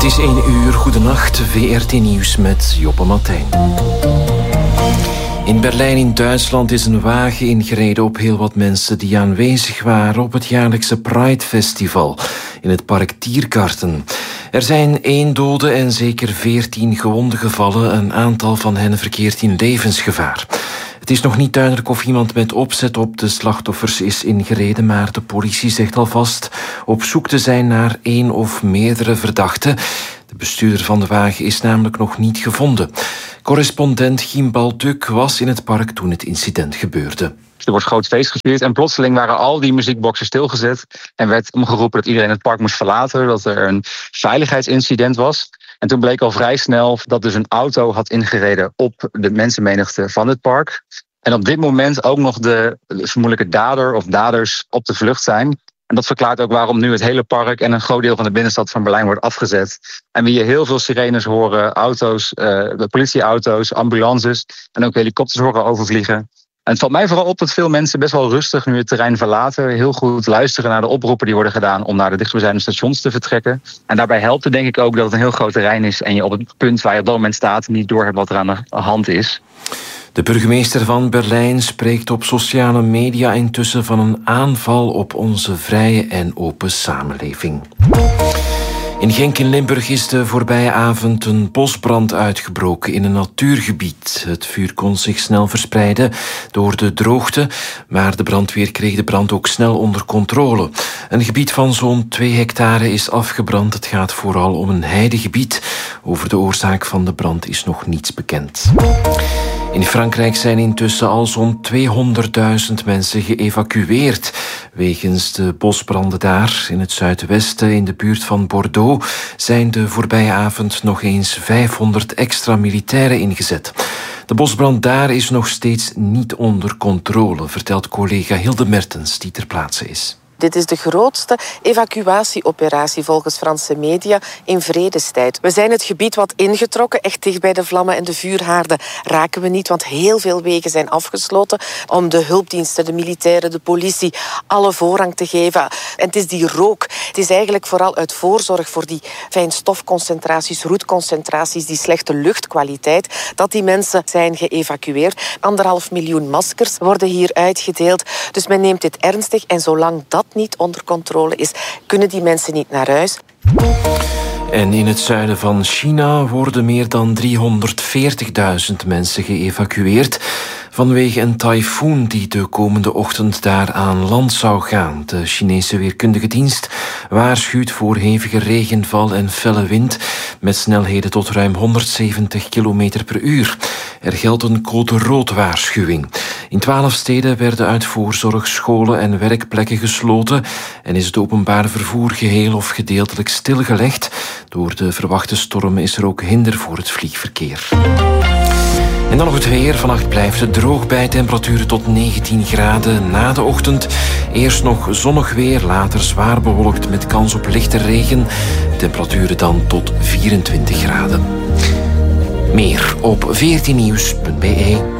is 1 uur, goedenacht, VRT Nieuws met Joppe Martijn. In Berlijn in Duitsland is een wagen ingereden op heel wat mensen die aanwezig waren op het jaarlijkse Pride Festival in het park Tiergarten. Er zijn 1 dode en zeker 14 gewonden gevallen. Een aantal van hen verkeert in levensgevaar. Het is nog niet duidelijk of iemand met opzet op de slachtoffers is ingereden, maar de politie zegt alvast op zoek te zijn naar 1 of meerdere verdachten. De bestuurder van de wagen is namelijk nog niet gevonden. Correspondent Gimbal Duk was in het park toen het incident gebeurde. Er wordt groot feest gevierd en plotseling waren al die muziekboxen stilgezet en werd omgeroepen dat iedereen het park moest verlaten, dat er een veiligheidsincident was. En toen bleek al vrij snel dat dus een auto had ingereden op de mensenmenigte van het park. En op dit moment ook nog de vermoedelijke dader of daders op de vlucht zijn. En dat verklaart ook waarom nu het hele park en een groot deel van de binnenstad van Berlijn wordt afgezet. En we hier heel veel sirenes horen, auto's, politieauto's, ambulances en ook helikopters horen overvliegen. En het valt mij vooral op dat veel mensen best wel rustig nu het terrein verlaten. Heel goed luisteren naar de oproepen die worden gedaan om naar de dichtstbijzijnde stations te vertrekken. En daarbij helpt het denk ik ook dat het een heel groot terrein is en je op het punt waar je op dat moment staat niet doorhebt wat er aan de hand is. De burgemeester van Berlijn spreekt op sociale media intussen van een aanval op onze vrije en open samenleving. In Genk in Limburg is de voorbije avond een bosbrand uitgebroken in een natuurgebied. Het vuur kon zich snel verspreiden door de droogte, maar de brandweer kreeg de brand ook snel onder controle. Een gebied van zo'n 2 hectare is afgebrand. Het gaat vooral om een heidegebied. Over de oorzaak van de brand is nog niets bekend. In Frankrijk zijn intussen al zo'n 200.000 mensen geëvacueerd wegens de bosbranden daar. In het zuidwesten, in de buurt van Bordeaux, zijn de voorbije avond nog eens 500 extra militairen ingezet. De bosbrand daar is nog steeds niet onder controle, vertelt collega Hilde Mertens, die ter plaatse is. Dit is de grootste evacuatieoperatie volgens Franse media in vredestijd. We zijn het gebied wat ingetrokken, echt dicht bij de vlammen en de vuurhaarden raken we niet, want heel veel wegen zijn afgesloten om de hulpdiensten, de militairen, de politie alle voorrang te geven. En het is die rook. Het is eigenlijk vooral uit voorzorg voor die fijnstofconcentraties, roetconcentraties, die slechte luchtkwaliteit, dat die mensen zijn geëvacueerd. 1,5 miljoen maskers worden hier uitgedeeld. Dus men neemt dit ernstig en zolang dat niet onder controle is, kunnen die mensen niet naar huis. En in het zuiden van China worden meer dan 340.000 mensen geëvacueerd vanwege een tyfoon die de komende ochtend daar aan land zou gaan. De Chinese weerkundige dienst waarschuwt voor hevige regenval en felle wind met snelheden tot ruim 170 km per uur. Er geldt een code rood waarschuwing. In 12 steden werden uit voorzorg scholen en werkplekken gesloten en is het openbaar vervoer geheel of gedeeltelijk stilgelegd. Door de verwachte storm is er ook hinder voor het vliegverkeer. En dan nog het weer. Vannacht blijft het droog bij temperaturen tot 19 graden. Na de ochtend eerst nog zonnig weer, later zwaar bewolkt met kans op lichte regen. Temperaturen dan tot 24 graden. Meer op 14nieuws.be.